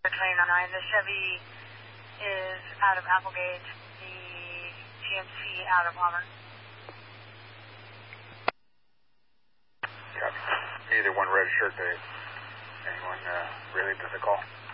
29. The Chevy is out of Applegate. The GMC out of Auburn. Copy. Neither one registered. Anyone related to the call?